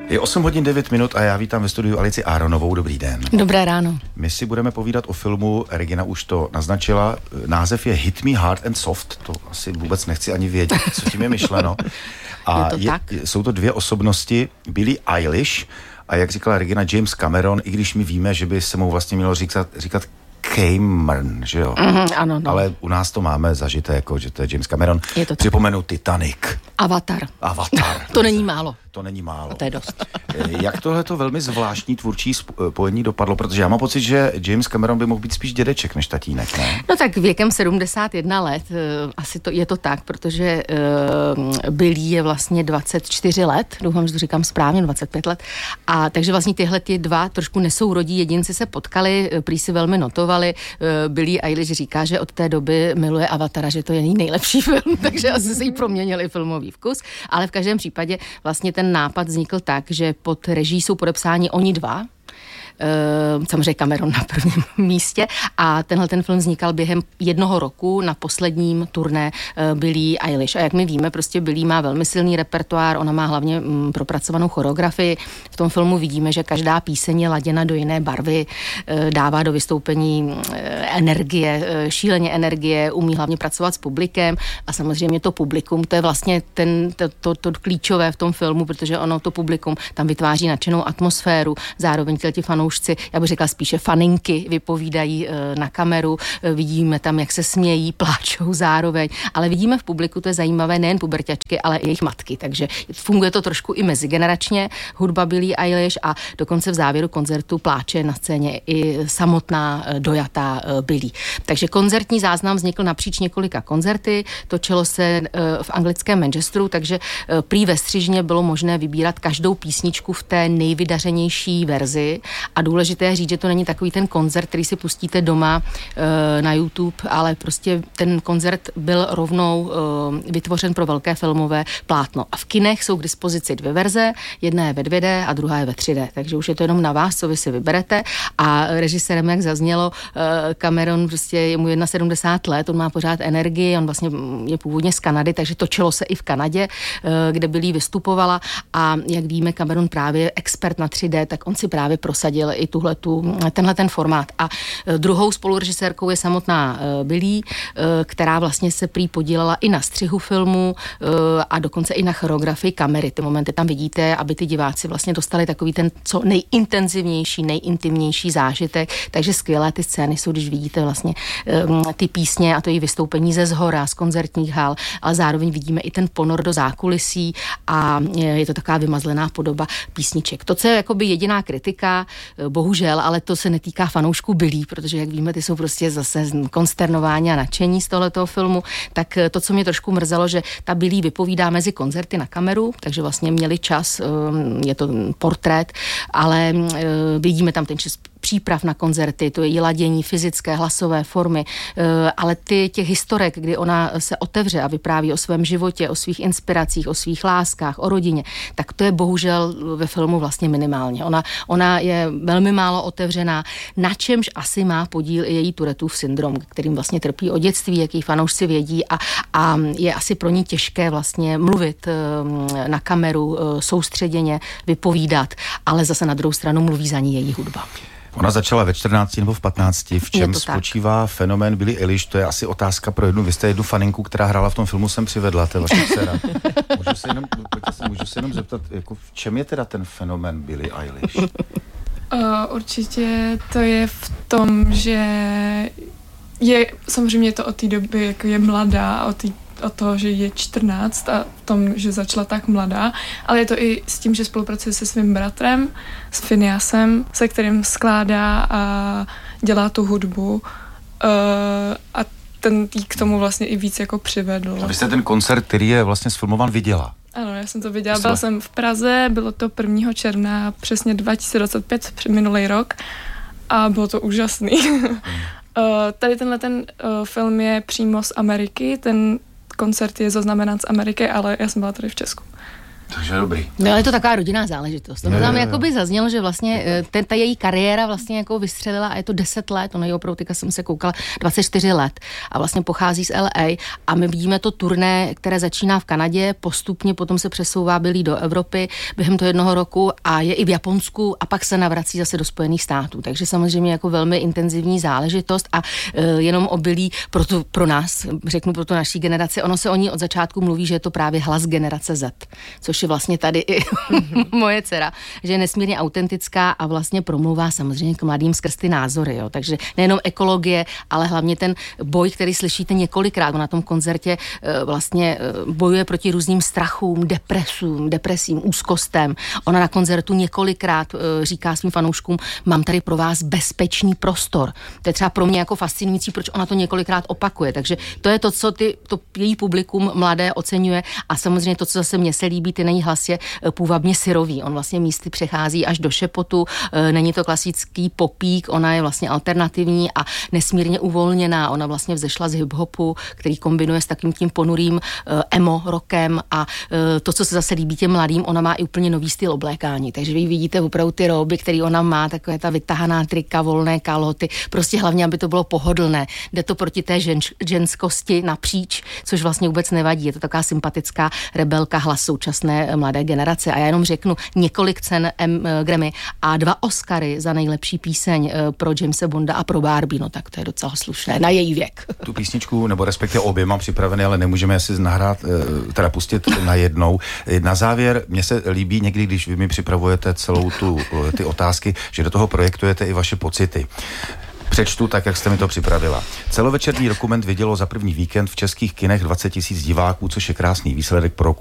Je 8 hodin 9 minut a já vítám ve studiu Alici Aronovou. Dobrý den. Dobré ráno. My si budeme povídat o filmu, Regina už to naznačila, název je Hit Me Hard and Soft, to asi vůbec nechci ani vědět, co tím je myšleno. A jsou to dvě osobnosti, Billie Eilish a jak říkala Regina, James Cameron, i když my víme, že by se mu vlastně mělo říkat Cameron, že jo? Ano, no. Ale u nás to máme zažité, jako, že to je James Cameron. Je to Připomenu Titanic. Avatar. To není málo. To není málo. A to je dost. Jak tohleto velmi zvláštní tvůrčí spojení dopadlo? Protože já mám pocit, že James Cameron by mohl být spíš dědeček než tatínek, ne? No tak věkem 71 let, asi je to tak, protože Billy je vlastně 24 let, doufám, že to říkám správně, 25 let. A takže vlastně tyhle ty dva trošku nesourodí jedinci se potkali, prý si velmi notovali. Billie Eilish říká, že od té doby miluje Avatara, že to je její nejlepší film, takže asi si jí proměnili filmový vkus. Ale v každém případě vlastně ten nápad vznikl tak, že pod reží jsou podepsáni oni dva, samozřejmě Cameron na prvním místě a ten film vznikal během jednoho roku na posledním turné Billie Eilish. A jak my víme, prostě Billie má velmi silný repertoár, ona má hlavně propracovanou choreografii. V tom filmu vidíme, že každá píseň je laděna do jiné barvy, dává do vystoupení energie, šíleně energie, umí hlavně pracovat s publikem a samozřejmě to publikum, to je vlastně to klíčové v tom filmu, protože ono to publikum tam vytváří nadšenou atmosféru, zároveň ti fanoušci, já bych řekla spíše faninky, vypovídají na kameru, vidíme tam, jak se smějí, pláčou zároveň, ale vidíme v publiku, to je zajímavé, nejen puberťačky, ale i jejich matky, takže funguje to trošku i mezigeneračně, hudba Billie Eilish a dokonce v závěru koncertu pláče na scéně i samotná dojatá Billie. Takže koncertní záznam vznikl napříč několika koncerty, točilo se v anglickém Manchesteru, takže prý ve střižně bylo možné vybírat každou písničku v té nejvydařenější verzi. A důležité je říct, že to není takový ten koncert, který si pustíte doma na YouTube, ale prostě ten koncert byl rovnou vytvořen pro velké filmové plátno. A v kinech jsou k dispozici dvě verze, jedna je ve 2D a druhá je ve 3D, takže už je to jenom na vás, co vy si vyberete. A režisérem, jak zaznělo, Cameron prostě je mu 71 let, on má pořád energii, on vlastně je původně z Kanady, takže točilo se i v Kanadě, kde Billie vystupovala a jak víme, Cameron právě expert na 3D, tak on si právě prosadil i tenhle ten formát. A druhou spolurežisérkou je samotná Billie, která vlastně se prý podílela i na střihu filmu a dokonce i na choreografii kamery. Ty momenty tam vidíte, aby ty diváci vlastně dostali takový ten co nejintenzivnější, nejintimnější zážitek. Takže skvělé ty scény jsou, když vidíte vlastně ty písně a to její vystoupení ze zhora, z koncertních hal, ale zároveň vidíme i ten ponor do zákulisí a je to taková vymazlená podoba písniček. To, co je jakoby jediná kritika, bohužel, ale to se netýká fanoušků Billie, protože jak víme, ty jsou prostě zase konsternováni a nadšení z tohletoho filmu, tak to, co mě trošku mrzelo, že ta Billie vypovídá mezi koncerty na kameru, takže vlastně měli čas, je to portrét, ale vidíme tam ten čas příprav na koncerty, to je ladění fyzické, hlasové formy, ale těch historek, kdy ona se otevře a vypráví o svém životě, o svých inspiracích, o svých láskách, o rodině, tak to je bohužel ve filmu vlastně minimálně. Ona je velmi málo otevřená, na čemž asi má podíl i její Tourettův syndrom, kterým vlastně trpí od dětství, jaký fanoušci vědí a je asi pro ní těžké vlastně mluvit na kameru, soustředěně, vypovídat, ale zase na druhou stranu mluví za ní její hudba. Ona začala ve 14 nebo v 15. V čem spočívá fenomén Billie Eilish? To je asi otázka pro jednu. Vy jste jednu faninku, která hrála v tom filmu, jsem přivedla, to je vaše dcera. Můžu se jenom zeptat, jako v čem je teda ten fenomén Billie Eilish? Určitě to je v tom, že je samozřejmě to od té doby, jako je mladá, od toho, že je 14 a v tom, že začala tak mladá, ale je to i s tím, že spolupracuje se svým bratrem, s Phineasem, se kterým skládá a dělá tu hudbu a ten jí k tomu vlastně i víc jako přivedl. A vy jste ten koncert, který je vlastně sfilmovan, viděla? Ano, já jsem to viděla. Byla jsem v Praze, bylo to 1. června, přesně 2025, minulý rok a bylo to úžasný. Tady ten film je přímo z Ameriky, ten koncert je zaznamenán z Ameriky, ale já jsem byla tady v Česku. Takže dobrý. No, ale je to taková rodinná záležitost. To tam jakoby zaznělo, že vlastně ta její kariéra vlastně jako vystřelila a je to 10 let, ona opravdu, teďka jsem se koukala, 24 let a vlastně pochází z LA a my vidíme to turné, které začíná v Kanadě, postupně potom se přesouvá bylí do Evropy během toho 1 roku a je i v Japonsku a pak se navrací zase do Spojených států. Takže samozřejmě jako velmi intenzivní záležitost a jenom obilí pro nás, řeknu pro tu naší generaci, ono se o ní od začátku mluví, že je to právě hlas generace Z, což je vlastně tady i moje dcera, že je nesmírně autentická a vlastně promlouvá samozřejmě k mladým skrz ty názory, jo. Takže nejenom ekologie, ale hlavně ten boj, který slyšíte několikrát na tom koncertě, vlastně bojuje proti různým strachům, depresím, úzkostem. Ona na koncertu několikrát říká svým fanouškům, mám tady pro vás bezpečný prostor. To je třeba pro mě jako fascinující, proč ona to několikrát opakuje. Takže to je to, co to její publikum mladé oceňuje a samozřejmě to, co zase mně se líbí, ty její hlas je půvabně syrový. On vlastně místy přechází až do šepotu, není to klasický popík, ona je vlastně alternativní a nesmírně uvolněná. Ona vlastně vzešla z hip-hopu, který kombinuje s takým tím ponurým emo rockem a to, co se zase líbí těm mladým, ona má i úplně nový styl oblékání. Takže vy vidíte opravdu ty roby, který ona má, takové ta vytahaná trika, volné kalhoty, prostě hlavně, aby to bylo pohodlné. Jde to proti té ženskosti napříč, což vlastně vůbec nevadí. Je to taková sympatická rebelka, hlas současné mladé generace. A já jenom řeknu několik cen Grammy a 2 Oscary za nejlepší píseň pro Jamese Bonda a pro Barbie, no tak to je docela slušné, na její věk. Tu písničku, nebo respektive obě mám připravené, ale nemůžeme si nahrát, teda pustit najednou. Na závěr, mně se líbí někdy, když vy mi připravujete celou ty otázky, že do toho projektujete i vaše pocity. Přečtu tak, jak jste mi to připravila. Celovečerní dokument vidělo za první víkend v českých kinech 20 000 diváků, což je krásný výsledek pro